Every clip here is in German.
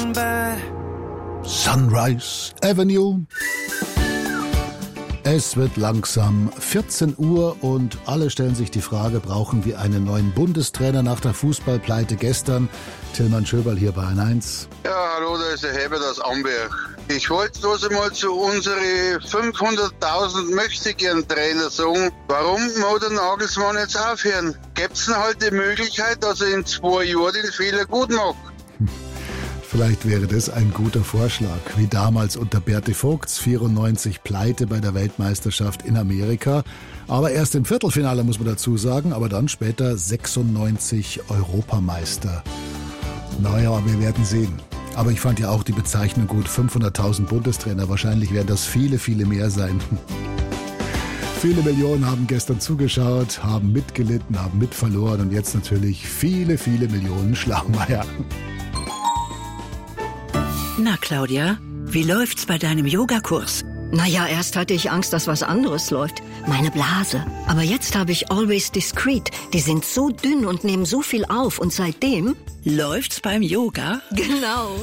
going by. Sunrise Avenue. Es wird langsam 14 Uhr und alle stellen sich die Frage, brauchen wir einen neuen Bundestrainer nach der Fußballpleite gestern? Tilman Schöberl hier bei N1. Ja, hallo, da ist der Herbert aus Amberg. Ich wollte bloß einmal zu unsere 500.000 Möchtegern-Trainer sagen, warum muss der Nagelsmann jetzt aufhören? Gibt's denn halt die Möglichkeit, dass er in 2 Jahren den Fehler gut macht? Vielleicht wäre das ein guter Vorschlag, wie damals unter Berti Vogts 94 Pleite bei der Weltmeisterschaft in Amerika. Aber erst im Viertelfinale, muss man dazu sagen, aber dann später 96 Europameister. Naja, wir werden sehen. Aber ich fand ja auch die Bezeichnung gut, 500.000 Bundestrainer. Wahrscheinlich werden das viele, viele mehr sein. Viele Millionen haben gestern zugeschaut, haben mitgelitten, haben mitverloren und jetzt natürlich viele, viele Millionen Schlaumeier. Na, Claudia, wie läuft's bei deinem Yogakurs? Naja, erst hatte ich Angst, dass was anderes läuft. Meine Blase. Aber jetzt habe ich Always Discreet. Die sind so dünn und nehmen so viel auf. Und seitdem... Läuft's beim Yoga? Genau.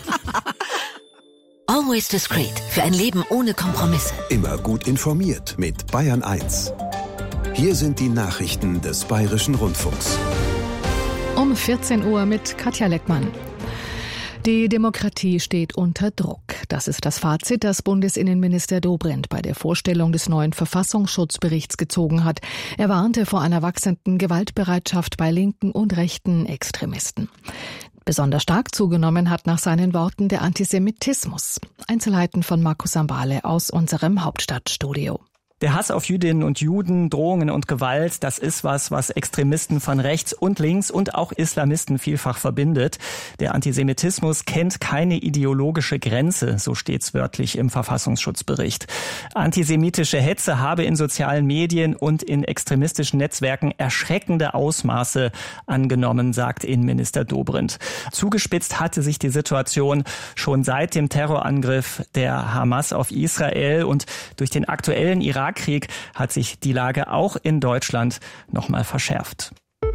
Always Discreet. Für ein Leben ohne Kompromisse. Immer gut informiert mit Bayern 1. Hier sind die Nachrichten des Bayerischen Rundfunks. Um 14 Uhr mit Katja Leckmann. Die Demokratie steht unter Druck. Das ist das Fazit, das Bundesinnenminister Dobrindt bei der Vorstellung des neuen Verfassungsschutzberichts gezogen hat. Er warnte vor einer wachsenden Gewaltbereitschaft bei linken und rechten Extremisten. Besonders stark zugenommen hat nach seinen Worten der Antisemitismus. Einzelheiten von Markus Sambale aus unserem Hauptstadtstudio. Der Hass auf Jüdinnen und Juden, Drohungen und Gewalt, das ist was Extremisten von rechts und links und auch Islamisten vielfach verbindet. Der Antisemitismus kennt keine ideologische Grenze, so steht's wörtlich im Verfassungsschutzbericht. Antisemitische Hetze habe in sozialen Medien und in extremistischen Netzwerken erschreckende Ausmaße angenommen, sagt Innenminister Dobrindt. Zugespitzt hatte sich die Situation schon seit dem Terrorangriff der Hamas auf Israel und durch den aktuellen Irakkrieg hat sich die Lage auch in Deutschland nochmal verschärft.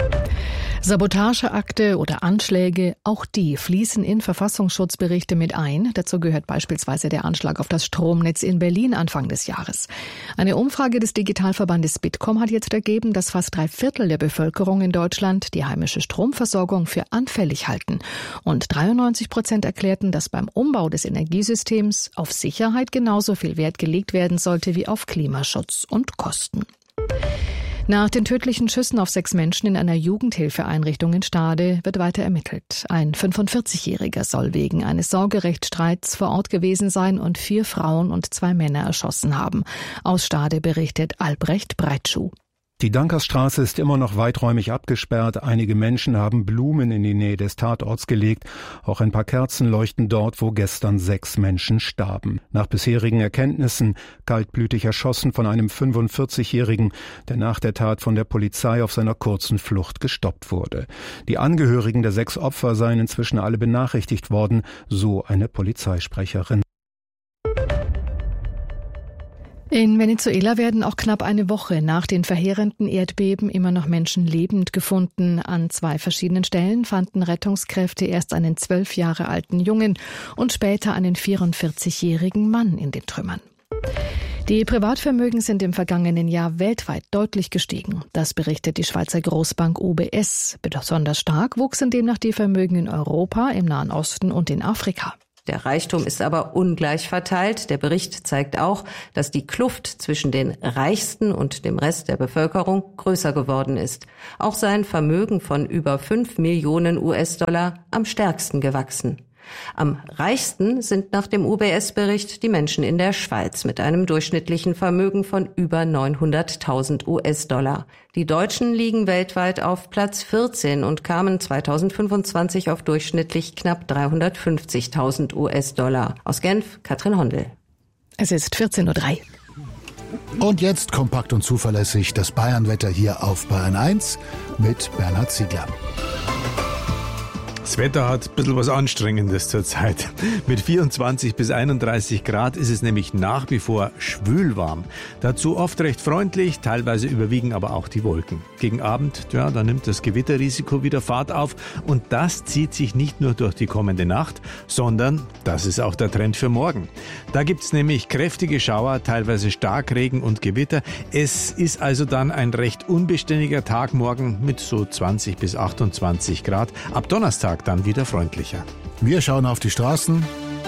Sabotageakte oder Anschläge, auch die fließen in Verfassungsschutzberichte mit ein. Dazu gehört beispielsweise der Anschlag auf das Stromnetz in Berlin Anfang des Jahres. Eine Umfrage des Digitalverbandes Bitkom hat jetzt ergeben, dass fast 3/4 der Bevölkerung in Deutschland die heimische Stromversorgung für anfällig halten. Und 93% erklärten, dass beim Umbau des Energiesystems auf Sicherheit genauso viel Wert gelegt werden sollte wie auf Klimaschutz und Kosten. Nach den tödlichen Schüssen auf 6 Menschen in einer Jugendhilfeeinrichtung in Stade wird weiter ermittelt. Ein 45-Jähriger soll wegen eines Sorgerechtsstreits vor Ort gewesen sein und 4 Frauen und 2 Männer erschossen haben. Aus Stade berichtet Albrecht Breitschuh. Die Dankersstraße ist immer noch weiträumig abgesperrt. Einige Menschen haben Blumen in die Nähe des Tatorts gelegt. Auch ein paar Kerzen leuchten dort, wo gestern 6 Menschen starben. Nach bisherigen Erkenntnissen kaltblütig erschossen von einem 45-Jährigen, der nach der Tat von der Polizei auf seiner kurzen Flucht gestoppt wurde. Die Angehörigen der 6 Opfer seien inzwischen alle benachrichtigt worden, so eine Polizeisprecherin. In Venezuela werden auch knapp eine Woche nach den verheerenden Erdbeben immer noch Menschen lebend gefunden. An 2 verschiedenen Stellen fanden Rettungskräfte erst einen 12 Jahre alten Jungen und später einen 44-jährigen Mann in den Trümmern. Die Privatvermögen sind im vergangenen Jahr weltweit deutlich gestiegen. Das berichtet die Schweizer Großbank UBS. Besonders stark wuchsen demnach die Vermögen in Europa, im Nahen Osten und in Afrika. Der Reichtum ist aber ungleich verteilt. Der Bericht zeigt auch, dass die Kluft zwischen den Reichsten und dem Rest der Bevölkerung größer geworden ist. Auch sei ein Vermögen von über 5 Millionen US-Dollar am stärksten gewachsen. Am reichsten sind nach dem UBS-Bericht die Menschen in der Schweiz mit einem durchschnittlichen Vermögen von über 900.000 US-Dollar. Die Deutschen liegen weltweit auf Platz 14 und kamen 2025 auf durchschnittlich knapp 350.000 US-Dollar. Aus Genf, Katrin Hondel. Es ist 14:03 Uhr. Und jetzt kompakt und zuverlässig das Bayernwetter hier auf Bayern 1 mit Bernhard Ziegler. Das Wetter hat ein bisschen was Anstrengendes zurzeit. Mit 24 bis 31 Grad ist es nämlich nach wie vor schwül warm. Dazu oft recht freundlich, teilweise überwiegen aber auch die Wolken. Gegen Abend, ja, da nimmt das Gewitterrisiko wieder Fahrt auf und das zieht sich nicht nur durch die kommende Nacht, sondern das ist auch der Trend für morgen. Da gibt's nämlich kräftige Schauer, teilweise Starkregen und Gewitter. Es ist also dann ein recht unbeständiger Tag morgen mit so 20 bis 28 Grad. Ab Donnerstag dann wieder freundlicher. Wir schauen auf die Straßen.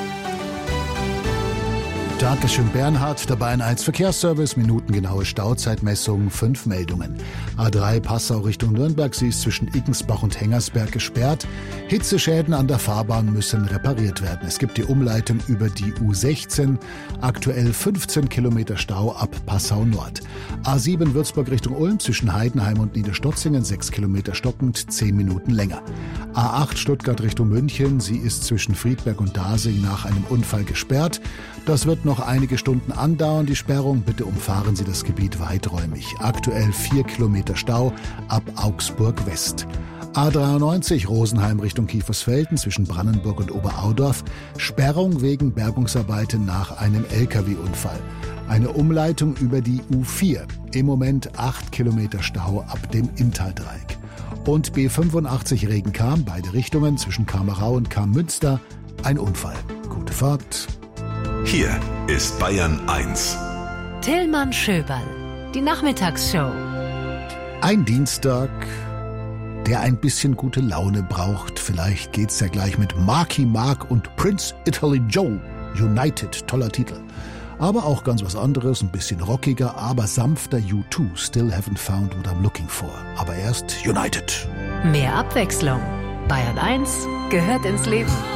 Dankeschön Bernhard, der Bayern 1 Verkehrsservice, minutengenaue Stauzeitmessung, 5 Meldungen. A3 Passau Richtung Nürnberg, sie ist zwischen Iggensbach und Hengersberg gesperrt. Hitzeschäden an der Fahrbahn müssen repariert werden. Es gibt die Umleitung über die U16, aktuell 15 Kilometer Stau ab Passau Nord. A7 Würzburg Richtung Ulm, zwischen Heidenheim und Niederstotzingen, 6 Kilometer stockend, 10 Minuten länger. A8 Stuttgart Richtung München, sie ist zwischen Friedberg und Dasing nach einem Unfall gesperrt. Das wird noch einige Stunden andauern, die Sperrung. Bitte umfahren Sie das Gebiet weiträumig. Aktuell 4 Kilometer Stau ab Augsburg West. A93 Rosenheim Richtung Kiefersfelden zwischen Brannenburg und Oberaudorf. Sperrung wegen Bergungsarbeiten nach einem LKW-Unfall. Eine Umleitung über die U4. Im Moment 8 Kilometer Stau ab dem Inntal-Dreieck. Und B85 Regen-Cham, beide Richtungen zwischen Kamerau und Cham-Münster. Ein Unfall. Gute Fahrt. Hier ist Bayern 1. Tillmann Schöberl, die Nachmittagsshow. Ein Dienstag, der ein bisschen gute Laune braucht. Vielleicht geht's ja gleich mit Marky Mark und Prince Italy Joe. United, toller Titel. Aber auch ganz was anderes, ein bisschen rockiger, aber sanfter U2. Still haven't found what I'm looking for. Aber erst United. Mehr Abwechslung. Bayern 1 gehört ins Leben.